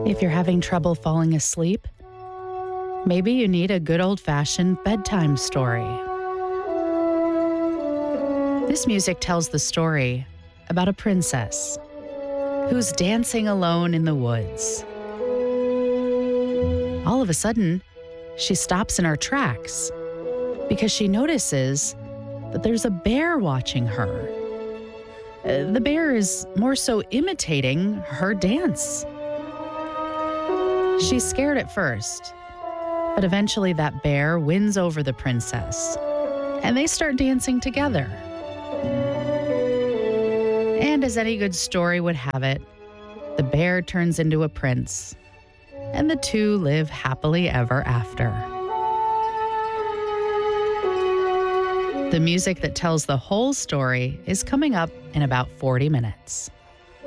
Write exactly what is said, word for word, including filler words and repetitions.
If you're having trouble falling asleep, maybe you need a good old-fashioned bedtime story. This music tells the story about a princess who's dancing alone in the woods. All of a sudden, she stops in her tracks because she notices that there's a bear watching her. Uh, The bear is more so imitating her dance. She's scared at first, but eventually that bear wins over the princess, and they start dancing together. And as any good story would have it, the bear turns into a prince, and the two live happily ever after. The music that tells the whole story is coming up in about forty minutes.